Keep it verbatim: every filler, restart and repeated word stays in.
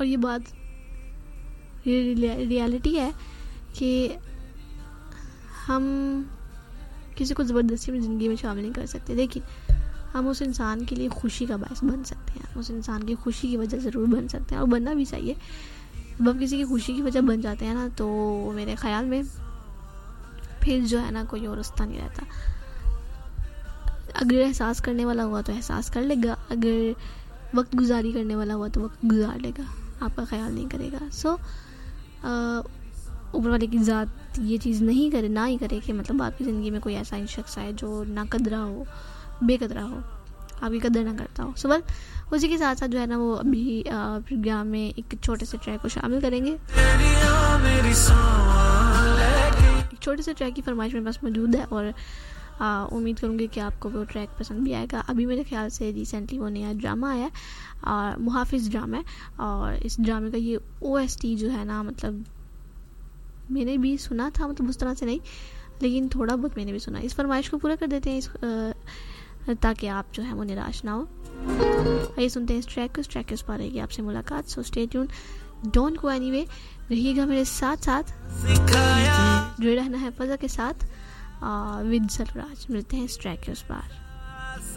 اور یہ بات یہ ریالٹی ہے کہ ہم کسی کو زبردستی میں زندگی میں شامل نہیں کر سکتے، لیکن ہم اس انسان کے لیے خوشی کا باعث بن سکتے ہیں، اس انسان کی خوشی کی وجہ ضرور بن سکتے ہیں، اور بننا بھی چاہیے. جب ہم کسی کی خوشی کی وجہ بن جاتے ہیں نا، تو میرے خیال میں پھر جو ہے نا کوئی اور رستہ نہیں رہتا. اگر احساس کرنے والا ہوا تو احساس کر لے گا، اگر وقت گزاری کرنے والا ہوا تو وقت گزار لے گا، آپ کا خیال نہیں کرے گا. سو اوپر والے کی ذات یہ چیز نہیں کرے، نہ ہی کرے کہ مطلب آپ کی زندگی میں کوئی ایسا شخص آئے جو نہ قدرہ ہو، بے قدرہ ہو، آپ کی قدر نہ کرتا ہو. سو بس اسی کے ساتھ ساتھ جو ہے نا وہ ابھی پروگرام میں ایک چھوٹے سے ٹریک کو شامل کریں گے. ایک چھوٹے سے ٹریک کی فرمائش میرے پاس موجود ہے، اور آ, امید کروں گی کہ آپ کو وہ ٹریک پسند بھی آئے گا. ابھی میرے خیال سے ریسنٹلی وہ نیا ڈرامہ آیا ہے، اور محافظ ڈرامہ ہے، اور اس ڈرامے کا یہ او ایس ٹی جو ہے نا، مطلب میں نے بھی سنا تھا، مطلب اس طرح سے نہیں لیکن تھوڑا بہت میں نے بھی سنا. اس فرمائش کو پورا کر دیتے ہیں اس آ, تاکہ آپ جو ہے وہ نراش نہ ہو. آئیے سنتے ہیں اس ٹریک کو. اس ٹریک کے اس پر رہے گی آپ سے ملاقات. So stay tune, don't go any way, رہیے گا میرے ساتھ ساتھ، جڑے رہنا ہے فضا کے ساتھ ود سرفراز. ملتے ہیں اس ٹریک کے اس بار.